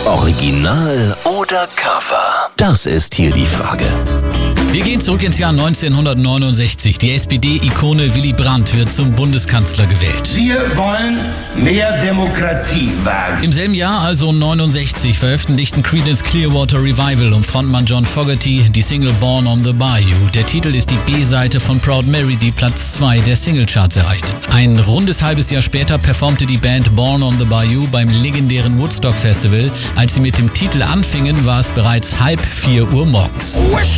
Original oder Cover? Das ist hier die Frage. Wir gehen zurück ins Jahr 1969. Die SPD-Ikone Willy Brandt wird zum Bundeskanzler gewählt. Wir wollen mehr Demokratie wagen. Im selben Jahr, also 69, veröffentlichten Creedence Clearwater Revival und Frontmann John Fogerty die Single Born on the Bayou. Der Titel ist die B-Seite von Proud Mary, die Platz 2 der Singlecharts erreichte. Ein rundes halbes Jahr später performte die Band Born on the Bayou beim legendären Woodstock Festival. Als sie mit dem Titel anfingen, war es bereits 3:30 Uhr morgens.